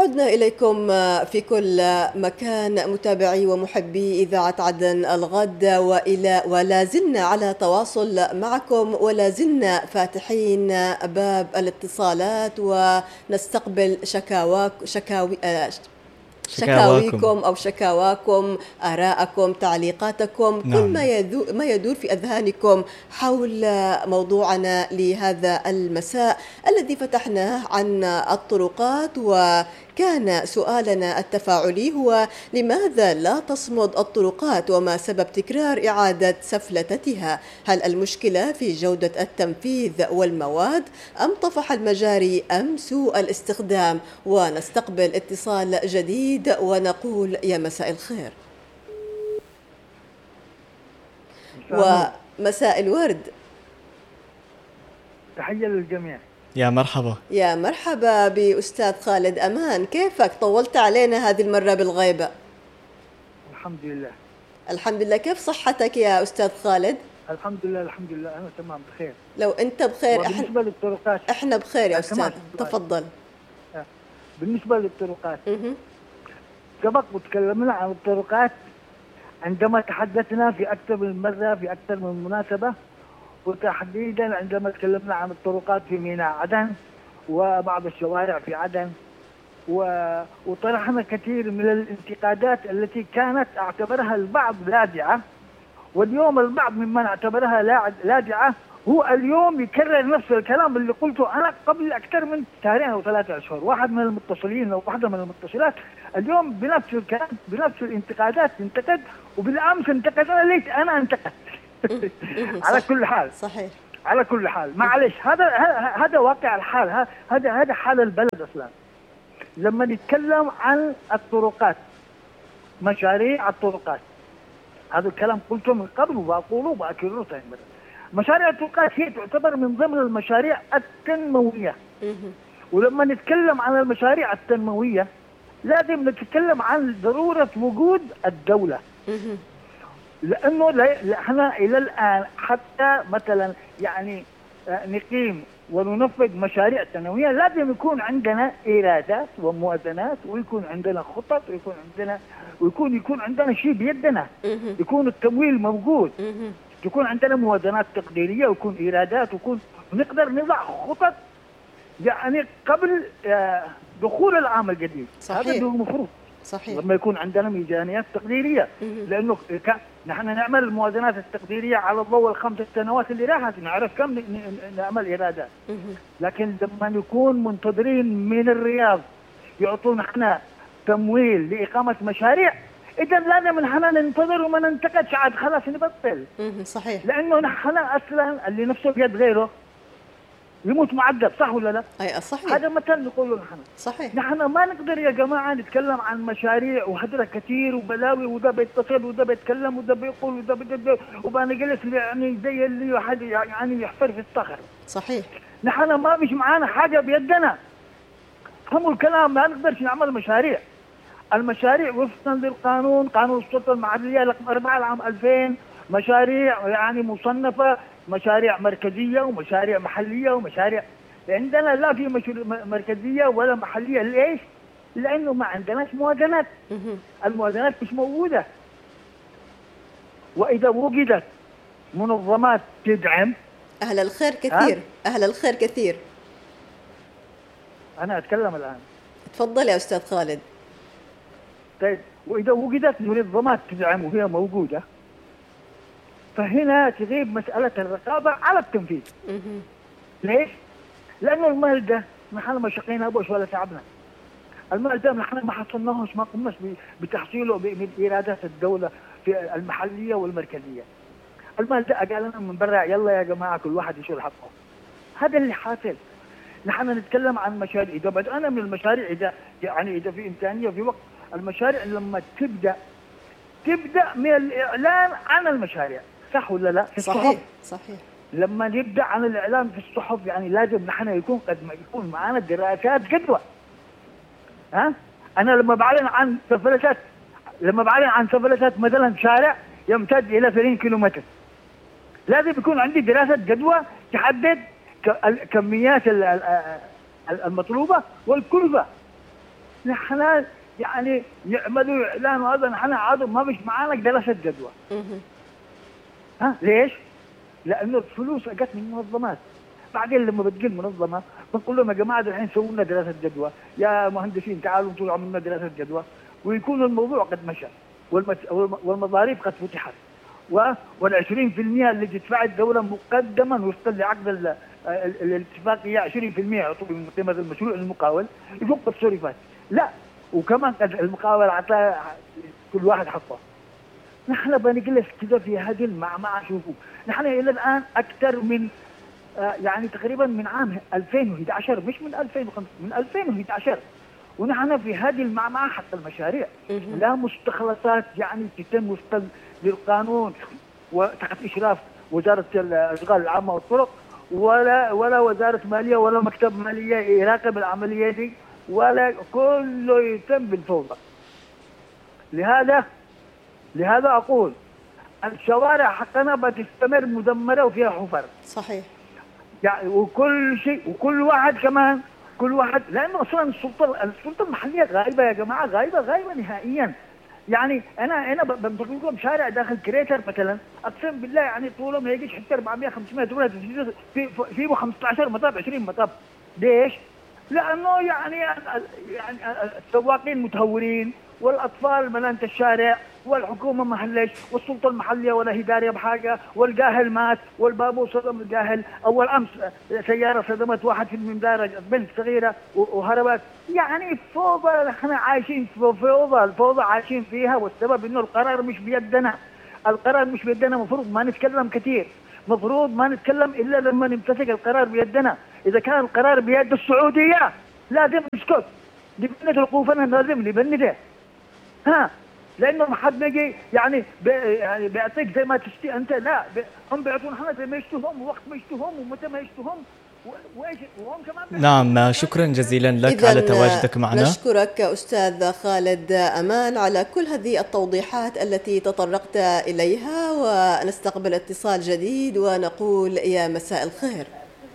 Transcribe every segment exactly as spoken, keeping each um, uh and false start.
عدنا إليكم في كل مكان متابعي ومحبي إذاعة عدن الغد، وإلى ولا زلنا على تواصل معكم، ولا زلنا فاتحين باب الاتصالات ونستقبل شكاواك شكاوي شكاواكم شكاويكم أو شكاواكم، آراءكم، تعليقاتكم، نعم. كل ما يدور, ما يدور في أذهانكم حول موضوعنا لهذا المساء الذي فتحناه عن الطرقات. وكان سؤالنا التفاعلي هو: لماذا لا تصمد الطرقات وما سبب تكرار إعادة سفلتتها؟ هل المشكلة في جودة التنفيذ والمواد، أم طفح المجاري، أم سوء الاستخدام؟ ونستقبل اتصال جديد ونقول يا مساء الخير ومساء الورد. تحية للجميع. يا مرحبا. يا مرحبا بأستاذ خالد أمان، كيفك؟ طولت علينا هذه المرة بالغيبة. الحمد لله. الحمد لله. كيف صحتك يا أستاذ خالد؟ الحمد لله الحمد لله أنا تمام بخير. لو أنت بخير بالنسبة للطرقات إحنا بخير يا أستاذ، تفضل. بالنسبة للطرقات سبق وتكلمنا عن الطرقات عندما تحدثنا في أكثر من مرة في أكثر من مناسبة، وتحديدا عندما تكلمنا عن الطرقات في ميناء عدن وبعض الشوارع في عدن، وطرحنا كثير من الانتقادات التي كانت اعتبرها البعض لاذعة، واليوم البعض ممن اعتبرها لاذعة هو اليوم يكرر نفس الكلام اللي قلته أنا قبل أكثر من شهرين أو ثلاثة أشهر. واحد من المتصلين أو واحدة من المتصلات اليوم بنفس الكلام بنفس الانتقادات انتقد، وبالأمس انتقد أنا ليش أنا انتقدت. على كل حال صحيح. على كل حال معلش، هذا هذا واقع الحال، هذا هذا حال البلد أصلا. لما نتكلم عن الطرقات، مشاريع الطرقات، هذا الكلام قلته من قبل وبقوله وبأكرره ثاني مرة. مشاريع الطرقات هي تعتبر من ضمن المشاريع التنموية. ولما نتكلم عن المشاريع التنموية لازم نتكلم عن ضرورة وجود الدولة، لأنه احنا إلى الآن حتى مثلا يعني نقيم وننفذ مشاريع تنموية لازم يكون عندنا إيرادات وموازنات، ويكون عندنا خطط، ويكون عندنا ويكون يكون عندنا شيء بيدنا، يكون التمويل موجود، يكون عندنا موازنات تقديرية، ويكون إيرادات، ويكون نقدر نضع خطط يعني قبل دخول العام الجديد. هذا هو المفروض. صحيح. لما يكون عندنا ميزانيات تقديرية، لأنه نحن نعمل الموازنات التقديرية على ضوء الخمس سنوات اللي راحت، نعرف كم نعمل إيرادات. لكن لما نكون منتظرين من الرياض يعطونا احنا تمويل لإقامة مشاريع، إذا لازم نحن ننتظر وما ننتقدش عاد خلاص نبطل. صحيح. لأنه نحن أصلا اللي نفسه بيد غيره يموت معذب، صح ولا لا؟ أي صحيح. هذا مثل نقوله نحن. صحيح. نحن ما نقدر يا جماعة نتكلم عن مشاريع وهدرة كثير وبلاوي، وده بيتصل وده بيتكلم وده بيقول وده بيده وبأنا جلس يعني زي اللي واحد يعني يحفر في الصخر. صحيح. نحن ما مش معانا حاجة بيدنا. فهموا الكلام، ما نقدرش نعمل مشاريع. المشاريع وفقا للقانون، قانون السلطة المحلية رقم أربعة العام ألفين، مشاريع يعني مصنفة، مشاريع مركزية ومشاريع محلية ومشاريع. عندنا لا في مركزية ولا محلية. ليش؟ لأنه ما عندناش موازنات. الموازنات مش موجودة. وإذا وجدت منظمات تدعم، أهل الخير كثير. أهل الخير كثير. أنا أتكلم الآن. تفضل يا أستاذ خالد. طيب، وإذا وجدت منظمات تدعم وهي موجودة، فهنا تغيب مسألة الرقابة على التنفيذ. ليش؟ لأنه المال ده نحن ما شقينا بوش ولا تعبنا. المال ده نحن ما حصلناهوش، ما قمناش بتحصيله من إيرادات الدولة في المحلية والمركزية. المال ده أجالنا من برا، يلا يا جماعة كل واحد يشيل حقه. هذا اللي حاصل. نحن نتكلم عن مشاريع، إذا بدأنا من المشاريع، إذا يعني إذا في إمكانية في وقت المشاريع لما تبدأ تبدأ من الإعلان عن المشاريع، صح ولا لا؟ في صحيح. الصحف. صحيح. لما نبدأ عن الإعلان في الصحف يعني لازم نحن يكون قد ما يكون معنا دراسات جدوى. ها؟ أنا لما بعلن عن سفلتات لما بعلن عن سفلتات مثلا شارع يمتد إلى ثلاثين كيلومتر، لازم يكون عندي دراسة جدوى تحدد الكميات المطلوبة والكلفة. نحن يعني يعملوا اعلان وهذا نحن عاد ما مش معانا دراسه جدوى. ها ليش؟ لانه الفلوس اجت من منظمات. بعدين لما بتجي المنظمه بنقول لهم يا جماعه الحين سووا لنا دراسه جدوى، يا مهندسين تعالوا انتوا اعملوا لنا دراسه جدوى، ويكون الموضوع قد مشى والمضاريب قد فتحت، وال20% اللي تدفع الدوله مقدما وفقا لعقد الاتفاقيه عشرين بالمئة يعطوا من قيمه المشروع المقاول يكون قد صرفت. لا وكمان قد المقاول عطى كل واحد حقه. نحن بنجلس كده في هذه المعمعة. شوفوا نحن إلى الآن أكثر من آه يعني تقريبا من عام ألفين وإحدى عشر مش من ألفين وخمسة من ألفين وإحدى عشر ونحن في هذه المعمعة حتى المشاريع لا مستخلصات يعني تتم وفقا للقانون وتحت إشراف وزارة الأشغال العامة والطرق ولا ولا وزارة مالية ولا مكتب مالية يراقب العملية دي ولا كله يتم بالفوضى. لهذا لهذا أقول الشوارع حقنا بتستمر مدمرة وفيها حفر. صحيح. يعني وكل شيء وكل واحد كمان كل واحد لأنه أصلا السلطة السلطة المحلية غايبة يا جماعة غايبة غايبة نهائيا. يعني أنا أنا بمسك لكم شارع داخل كريتر مثلا أقسم بالله يعني طوله ما يجيش حتى أربعمئة خمسمئة دولار في فيه خمسة عشر مطب عشرين مطب. ليش؟ لأنه يعني يعني السواقين متهورين والأطفال ملانة الشارع والحكومة ما حلش والسلطة المحلية ولا هي دارية بحاجة والجاهل مات والبابو صدم الجاهل. أول أمس سيارة صدمت واحد في المدارج بنت صغيرة وهربت. يعني فوضى نحن عايشين في فوضى الفوضى عايشين فيها والسبب إنه القرار مش بيدنا. القرار مش بيدنا. مفروض ما نتكلم كثير. مفروض ما نتكلم إلا لما نمتسك القرار بيدنا. إذا كان القرار بيد السعودية لازم نسكت. نبند وقوفنا لازم نبنده. ها لانه ما حد بيجي يعني بي يعني بيعطيك زي ما تشتي انت. لا بي هم بيعطونا احنا زي ما يشتهم ووقت ما يشتهم ومتى ما يشتهم وايش وهم كمان. نعم شكرا جزيلا لك على تواجدك معنا. نشكرك أستاذ خالد أمان على كل هذه التوضيحات التي تطرقت إليها ونستقبل اتصال جديد ونقول يا مساء الخير.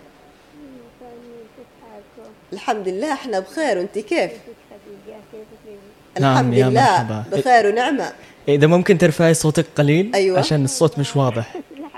الحمد لله احنا بخير وانت كيف؟ نعم الحمد يا لله مرحبا. بخير ونعمة. إذا ممكن ترفعي صوتك قليل. أيوة. عشان الصوت مش واضح.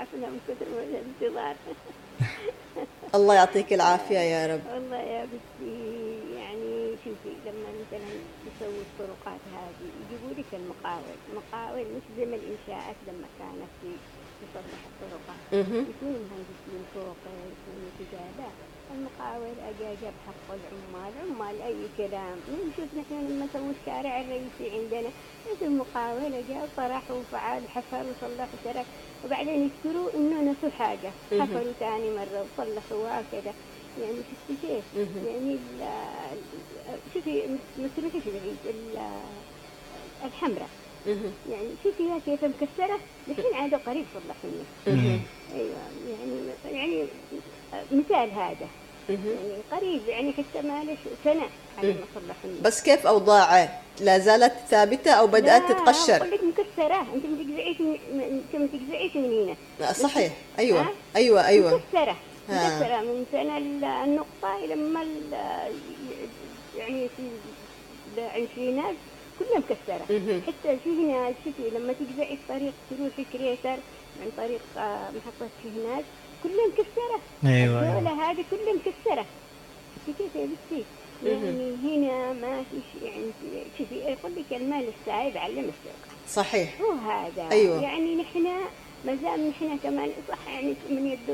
الله يعطيك العافية يا رب. والله يا بنتي يعني شوفي لما مثلا تسوي الطرقات هذه يجيبوا لك المقاول، المقاول مش زي ما الإنشاءات لما كانت في تصلح الطرقات يكونوا مهندسين فوق يكونوا كذا. المقاول أجا جاب حق العمال عمال أي كلام. نشوف نحن لما نسوي الشارع الرئيسي عندنا المقاول أجا طرح وفعل حفر وصلح وترك وبعدين يذكروا إنه نسوا حاجة حفروا ثاني مرة وصلحوها كذا. يعني شفتي كيف؟ يعني شوفي مثل كيف العيد الحمراء يعني شوفيها كيف مكسرة الحين عادوا قريب صلحوها. أيوة يعني يعني مثال هذا يعني قريب يعني حتى مالش سنة على ما صلحوها. بس كيف أوضاعه؟ لا زالت ثابتة أو بدأت تتقشر؟ لا أقول لك مكسرة. أنت ما تجزعيش أنت ما تجزعيش من هنا. صحيح. أيوة أه؟ أيوة أيوة مكسرة مكسرة من سنة النقطة إلى ما يعني في العشرينات كلها مكسرة. حتى في هنا شوفي لما تجزعي الطريق تروحي كريتر من طريق محطة هناك كلها مكسرة. أيوة الدولة هذه كلها مكسرة. كيف يا بنتي؟ يعني هنا ما في شيء يعني شوفي يقول لك المال السائب علم السرقة. صحيح. هو هذا. أيوة. يعني نحن ما زال نحن كمان صح يعني من يدق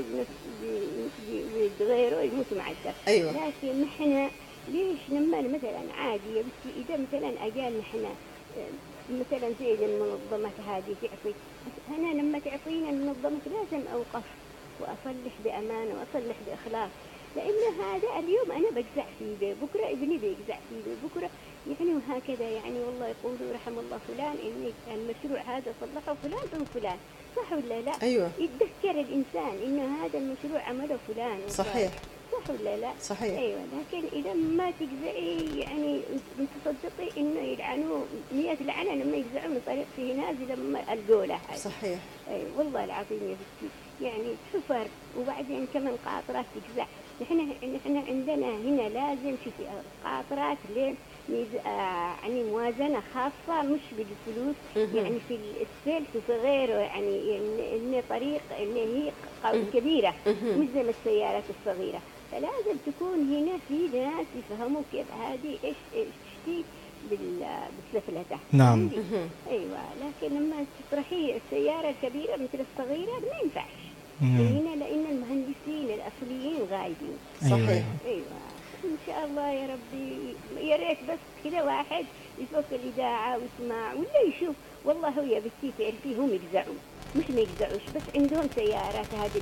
بيد غيره يموت مع الدم. أيوة. لكن نحن ليش لما مثلا عادي يا بنتي إذا مثلا أجال نحن مثلا زي المنظمات هذه تعطي أنا لما تعطينا المنظمة لازم أوقف وأصلح بأمانة وأصلح بإخلاص. لأن هذا اليوم أنا بجزع فيه بكرة ابني بيجزع فيه بكرة يعني وهكذا. يعني والله يقولوا رحم الله فلان إن المشروع هذا صلحه فلان أو فلان صح ولا لا؟ أيوة. يتذكر الإنسان إنه هذا المشروع عمله فلان. صحيح. صح ولا لا؟ صحيح. أيوة. لكن إذا ما تجزعي يعني تصدقي إنه يلعنوا مئة لعنة لما يجزعوا من طريق فيه نازل لما الجولة هاي. صحيح. أيوة والله العظيم يا بنتي يعني حفر وبعدين كمان قاطرات تجزع نحن نحن عندنا هنا لازم في قاطرات لين ميز- آه، يعني موازنة خاصة مش بالفلوس. مهم. يعني في السلك وفي غيره، يعني إن إن طريق إن هي ق- كبيرة، مهم. مش زي ما السيارات الصغيرة. فلازم تكون هنا في ناس يفهموا كيف هذه إيش إيش تشتي بال- بالسفلتة. نعم. عندي. أيوة، لكن لما تطرحي السيارة الكبيرة مثل الصغيرة ما ينفعش مم. هنا، لأن المهندسين الأصليين غايبين. أيوة. صحيح. ايوه، ان شاء الله يا ربي. يا ريت بس كذا واحد يفك الاذاعه ويسمع ولا يشوف. والله هو يا بنتي تعرفي هم يجزعوا، مش ما يجزعوش، بس عندهم سيارات هذه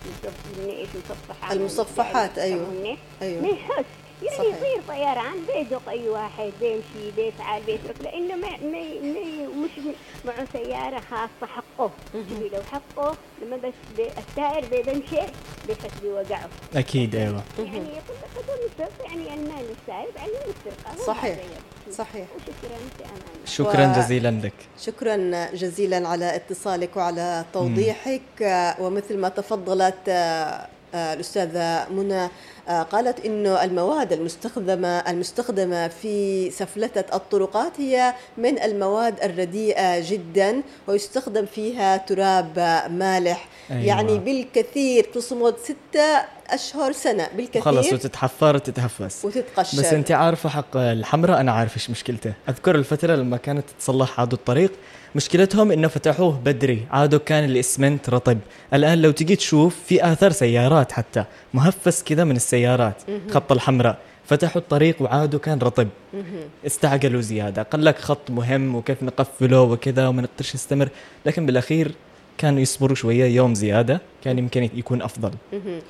المصفحات المصفحات، أيوة. أيوة. ما يحس يعني صحيح. يصير طيران بيدق اي واحد بيمشي بيفعل بيترك، لانه ما ما ما مش معه سياره خاصه حقه. شوفي لو حقه لما بس بي- السائر بيمشي بيفت بيوقعه. أكيد أيوة. يعني يقول لك هذول السرقة، يعني المال السائب عليه السرقة. هو صحيح. هذا يا بنتي. صحيح. وشكرا في أمان. شكرا و- جزيلا لك. شكرا جزيلا على اتصالك وعلى توضيحك. آه، ومثل ما تفضلت آه، آه، الأستاذة منى، آه، قالت إنه المواد المستخدمة المستخدمة في سفلتة الطرقات هي من المواد الرديئة جدا، ويستخدم فيها تراب آه، مالح. أيوة. يعني بالكثير تصمد ستة أشهر سنة بالكثير، خلص وتتحفر وتتهفس. وتتقشر. بس انت عارفه حق الحمراء انا عارف ايش مشكلته. اذكر الفتره لما كانت تصلح عادوا الطريق، مشكلتهم انه فتحوه بدري، عادوا كان الاسمنت رطب. الان لو تجي تشوف في اثار سيارات حتى مهفس كذا من السيارات، خط الحمراء فتحوا الطريق وعادوا كان رطب. استعجلوا زياده، قال لك خط مهم وكيف نقفله وكذا وما نقدرش نستمر، لكن بالاخير كانوا يصبروا شويه يوم زياده كان يمكن يكون افضل. مهم.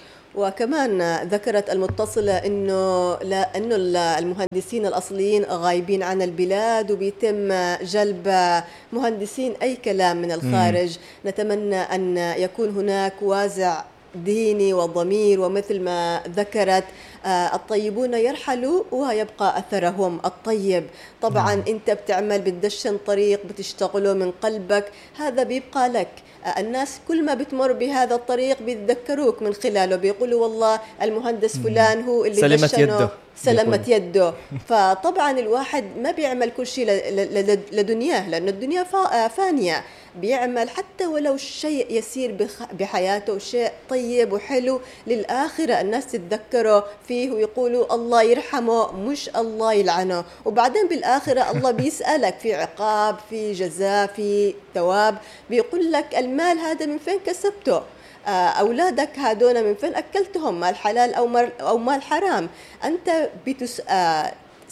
وكمان ذكرت المتصلة إنه لا إنه المهندسين الأصليين غايبين عن البلاد، وبيتم جلب مهندسين أي كلام من الخارج. مم. نتمنى أن يكون هناك وازع ديني وضمير، ومثل ما ذكرت آه الطيبون يرحلوا ويبقى أثرهم الطيب. طبعا مم. أنت بتعمل بتدشن طريق بتشتغله من قلبك، هذا بيبقى لك. الناس كل ما بتمر بهذا الطريق بيتذكروك من خلاله، بيقولوا والله المهندس فلان هو اللي سلمت يده، سلمت يده. فطبعا الواحد ما بيعمل كل شيء لدنياه، لأن الدنيا فانية. بيعمل حتى ولو شيء يسير بحياته، شيء طيب وحلو للآخرة، الناس تتذكره فيه ويقولوا الله يرحمه مش الله يلعنه. وبعدين بالآخرة الله بيسألك في عقاب، في جزاء، في ثواب. بيقول لك المال هذا من فين كسبته، أولادك هادون من فين أكلتهم، مال حلال أو أو مال حرام. أنت بتسأل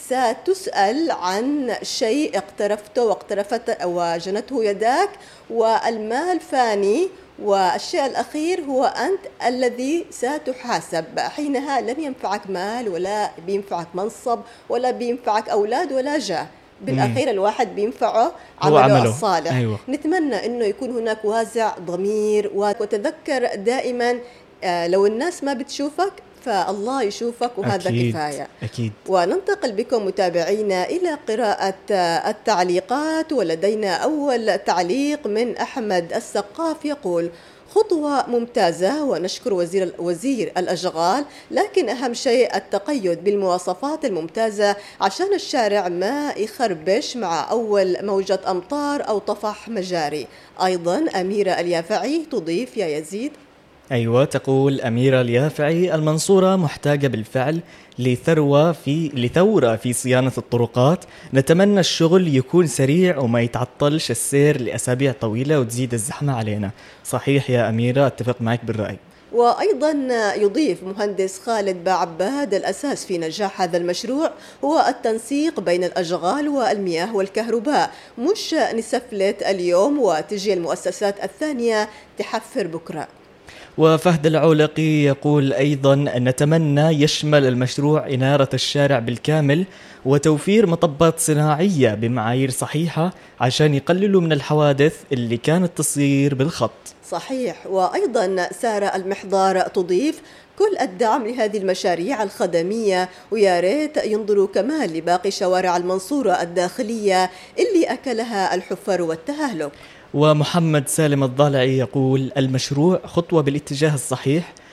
ستسأل عن شيء اقترفته واقترفت وجنته يداك، والمال فاني، والشيء الأخير هو أنت الذي ستحاسب. حينها لن ينفعك مال، ولا بينفعك منصب، ولا بينفعك أولاد، ولا جاه. بالأخير الواحد بينفعه عمله, عمله الصالح. أيوة. نتمنى أنه يكون هناك وازع ضمير، وتذكر دائما لو الناس ما بتشوفك فالله يشوفك، وهذا أكيد. كفاية. أكيد. وننتقل بكم متابعينا إلى قراءة التعليقات، ولدينا أول تعليق من أحمد السقاف يقول: خطوة ممتازة ونشكر وزير وزير الأشغال، لكن أهم شيء التقيد بالمواصفات الممتازة عشان الشارع ما يخربش مع أول موجة أمطار أو طفح مجاري. أيضا أميرة اليافعي تضيف: يا يزيد. أيوة، تقول أميرة اليافعي: المنصورة محتاجة بالفعل لثروة في لثورة في صيانة الطرقات. نتمنى الشغل يكون سريع وما يتعطلش السير لأسابيع طويلة وتزيد الزحمة علينا. صحيح يا أميرة، أتفق معك بالرأي. وأيضا يضيف مهندس خالد باعباد: الأساس في نجاح هذا المشروع هو التنسيق بين الأشغال والمياه والكهرباء، مش نسفلت اليوم وتجي المؤسسات الثانية تحفر بكرة. وفهد العولقي يقول أيضا: نتمنى يشمل المشروع إنارة الشارع بالكامل وتوفير مطبات صناعية بمعايير صحيحة عشان يقللوا من الحوادث اللي كانت تصير بالخط. صحيح. وأيضا سارة المحضار تضيف: كل الدعم لهذه المشاريع الخدمية، ويا ريت ينظروا كمان لباقي شوارع المنصورة الداخلية اللي أكلها الحفر والتهالك. ومحمد سالم الضالعي يقول: المشروع خطوة بالاتجاه الصحيح،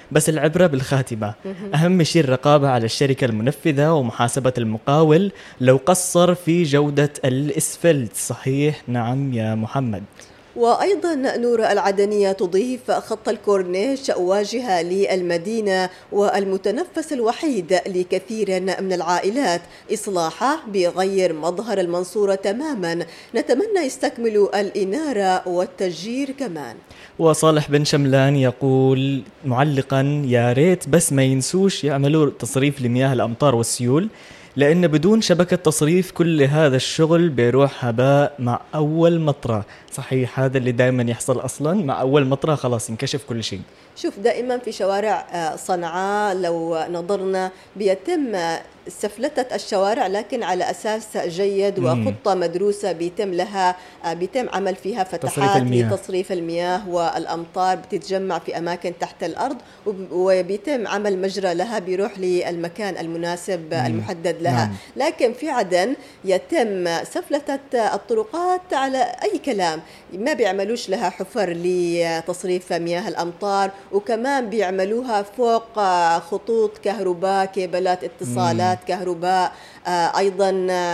بس العبرة بالخاتمة. أهم شيء الرقابة على الشركة المنفذة ومحاسبة المقاول لو قصر في جودة الإسفلت. صحيح؟ نعم يا محمد. وأيضا نور العدنية تضيف خط الكورنيش واجهة للمدينة والمتنفس الوحيد لكثير من العائلات. إصلاحه بيغير مظهر المنصورة تماما. نتمنى يستكملوا الإنارة والتشجير كمان. وصالح بن شملان يقول معلقا يا ريت بس ما ينسوش يعملوا تصريف لمياه الأمطار والسيول، لأن بدون شبكة تصريف كل هذا الشغل بيروح هباء مع أول مطرة. صحيح، هذا اللي دائما يحصل أصلا، مع أول مطرة خلاص ينكشف كل شيء. شوف دائما في شوارع صنعاء لو نظرنا بيتم سفلتة الشوارع لكن على أساس جيد وخطة مدروسة بيتم لها بيتم عمل فيها فتحات لتصريف المياه والأمطار بتتجمع في أماكن تحت الأرض وبيتم عمل مجرى لها بيروح للمكان المناسب مم. المحدد لها. نعم. لكن في عدن يتم سفلتة الطرقات على أي كلام، ما بيعملوش لها حفر لتصريف مياه الأمطار، وكمان بيعملوها فوق خطوط كهرباء، كيبلات اتصالات مم. كهرباء، أيضا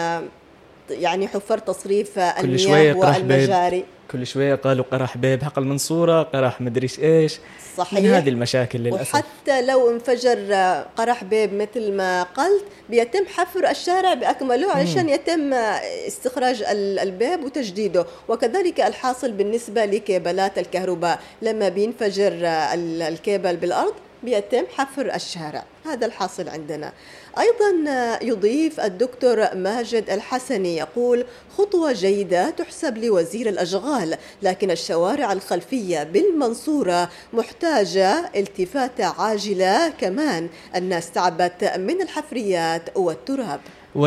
يعني حفر تصريف المياه والمجاري. كل شوية قالوا قرح بيب حق المنصورة، قرح مدريش إيش. صحيح. من هذه المشاكل للأسف. وحتى لو انفجر قرح بيب مثل ما قلت بيتم حفر الشارع بأكمله علشان يتم استخراج البيب وتجديده. وكذلك الحاصل بالنسبة لكيبلات الكهرباء، لما بينفجر الكيبل بالأرض بيتم حفر الشارع. هذا الحاصل عندنا. أيضا يضيف الدكتور ماجد الحسني يقول خطوة جيدة تحسب لوزير الأشغال، لكن الشوارع الخلفية بالمنصورة محتاجة التفاتة عاجلة. كمان الناس تعبت من الحفريات والتراب.